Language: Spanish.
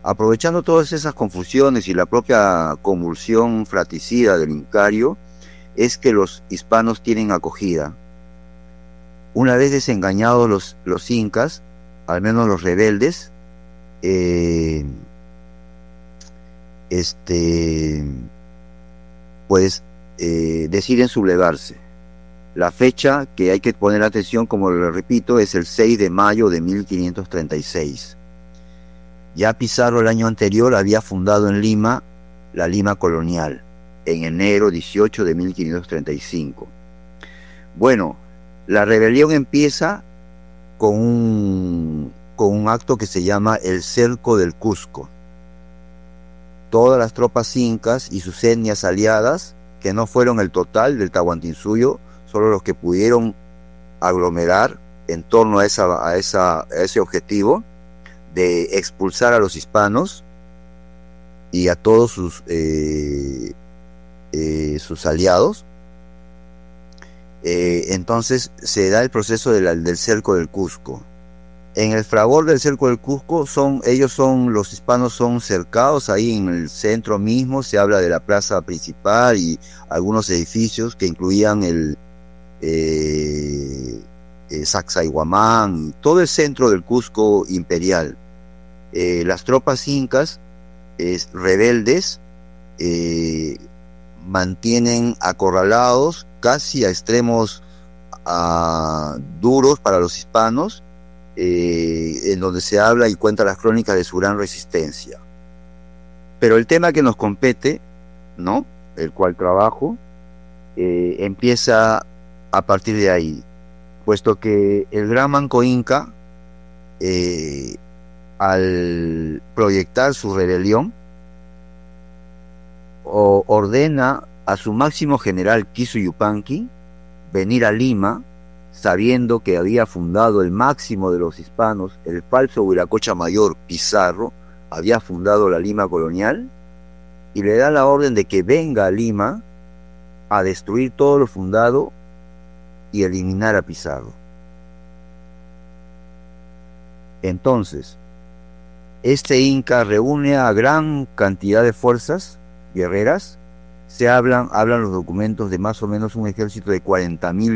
Aprovechando todas esas confusiones y la propia convulsión fratricida del Incario, es que los hispanos tienen acogida. Una vez desengañados los incas, al menos los rebeldes, deciden sublevarse. La fecha que hay que poner atención, como le repito, es el 6 de mayo de 1536. Ya Pizarro el año anterior había fundado en Lima la Lima colonial, en enero 18 de 1535. Bueno, la rebelión empieza con un acto que se llama el Cerco del Cusco. Todas las tropas incas y sus etnias aliadas, que no fueron el total del Tahuantinsuyo, solo los que pudieron aglomerar en torno a ese objetivo de expulsar a los hispanos y a todos sus aliados. Entonces se da el proceso del Cerco del Cusco. En el fragor del Cerco del Cusco, los hispanos son cercados ahí en el centro mismo. Se habla de la plaza principal y algunos edificios que incluían el Sacsayhuamán, todo el centro del Cusco imperial. Las tropas incas rebeldes mantienen acorralados casi a extremos duros para los hispanos, en donde se habla y cuenta las crónicas de su gran resistencia. Pero el tema que nos compete, ¿no?, el cual trabajo, empieza a partir de ahí, puesto que el gran Manco Inca, al proyectar su rebelión, ordena a su máximo general Kisu Yupanqui venir a Lima, sabiendo que había fundado el máximo de los hispanos, el falso Viracocha Mayor Pizarro, había fundado la Lima colonial, y le da la orden de que venga a Lima a destruir todo lo fundado y eliminar a Pizarro. Entonces, este Inca reúne a gran cantidad de fuerzas guerreras. Hablan los documentos de más o menos un ejército de 40.000